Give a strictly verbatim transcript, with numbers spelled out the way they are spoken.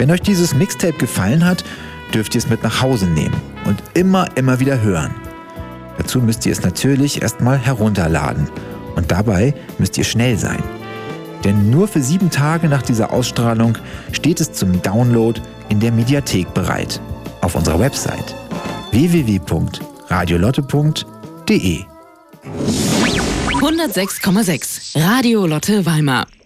Wenn euch dieses Mixtape gefallen hat, dürft ihr es mit nach Hause nehmen und immer, immer wieder hören. Dazu müsst ihr es natürlich erstmal herunterladen und dabei müsst ihr schnell sein. Denn nur für sieben Tage nach dieser Ausstrahlung steht es zum Download in der Mediathek bereit. Auf unserer Website w w w punkt radiolotte punkt de. hundertsechs Komma sechs Radio Lotte Weimar